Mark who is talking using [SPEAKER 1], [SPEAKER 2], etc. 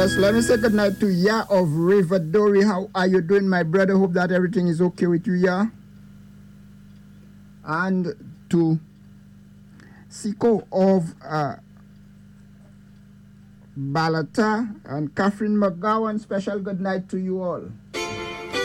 [SPEAKER 1] Yes, let me say good night to Ya of River Dory. How are you doing, my brother? Hope that everything is okay with you, Ya. And to Siko of Balata and Catherine McGowan, special good night to you all.